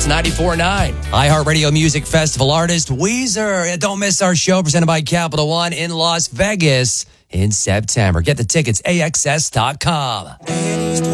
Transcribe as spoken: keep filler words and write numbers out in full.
Pulse ninety-four point nine. iHeartRadio Music Festival artist Weezer. Don't miss our show presented by Capital One in Las Vegas in September. Get the tickets, A X S dot com.